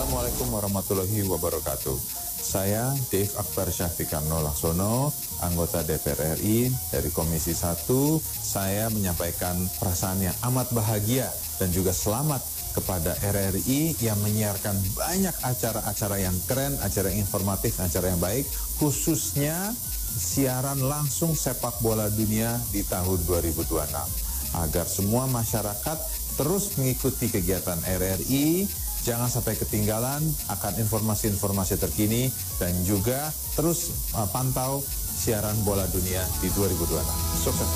Assalamualaikum warahmatullahi wabarakatuh. Saya Dave Akbar Syafiqamno Laksono, anggota DPR RI dari Komisi 1. Saya menyampaikan perasaan yang amat bahagia dan juga selamat kepada RRI yang menyiarkan banyak acara-acara yang keren, acara yang informatif, acara yang baik, khususnya siaran langsung sepak bola dunia di tahun 2026. Agar semua masyarakat terus mengikuti kegiatan RRI, jangan sampai ketinggalan akan informasi-informasi terkini dan juga terus pantau siaran bola dunia di 2026. Sukses.